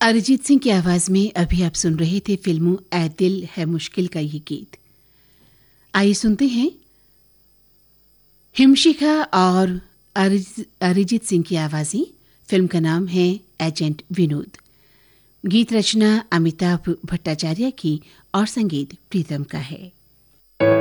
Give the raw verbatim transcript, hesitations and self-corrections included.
अरिजीत सिंह की आवाज में अभी आप सुन रहे थे फिल्मों ऐ दिल है मुश्किल का ये गीत। आइए सुनते हैं हिमशिखा और अरिजीत सिंह की आवाज़ें। फिल्म का नाम है एजेंट विनोद। गीत रचना अमिताभ भट्टाचार्य की और संगीत प्रीतम का है।